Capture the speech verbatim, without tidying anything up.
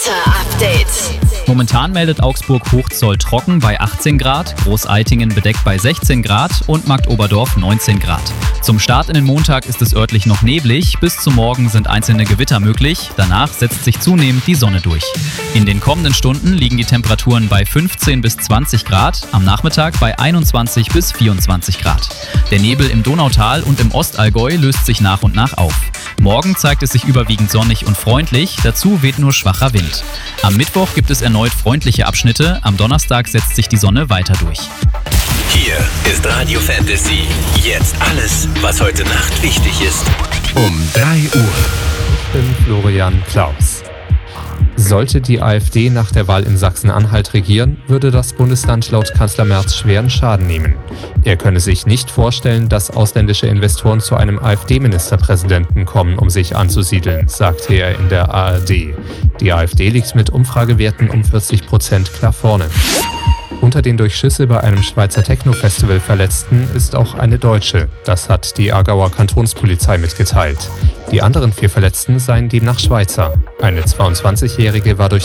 Update. Momentan meldet Augsburg-Hochzoll trocken bei achtzehn Grad, Großaitingen bedeckt bei sechzehn Grad und Marktoberdorf neunzehn Grad. Zum Start in den Montag ist es örtlich noch neblig, bis zum Morgen sind einzelne Gewitter möglich, danach setzt sich zunehmend die Sonne durch. In den kommenden Stunden liegen die Temperaturen bei fünfzehn bis zwanzig Grad, am Nachmittag bei einundzwanzig bis vierundzwanzig Grad. Der Nebel im Donautal und im Ostallgäu löst sich nach und nach auf. Morgen zeigt es sich überwiegend sonnig und freundlich, dazu weht nur schwacher Wind. Am Mittwoch gibt es erneut freundliche Abschnitte, am Donnerstag setzt sich die Sonne weiter durch. Hier ist Radio Fantasy. Jetzt alles, was heute Nacht wichtig ist. Um drei Uhr. Ich bin Florian Klaus. Sollte die AfD nach der Wahl in Sachsen-Anhalt regieren, würde das Bundesland laut Kanzler Merz schweren Schaden nehmen. Er könne sich nicht vorstellen, dass ausländische Investoren zu einem AfD-Ministerpräsidenten kommen, um sich anzusiedeln, sagte er in der A R D. Die AfD liegt mit Umfragewerten um vierzig Prozent klar vorne. Unter den durch Schüsse bei einem Schweizer Techno-Festival Verletzten ist auch eine Deutsche. Das hat die Aargauer Kantonspolizei mitgeteilt. Die anderen vier Verletzten seien demnach Schweizer. Eine zweiundzwanzigjährige war durch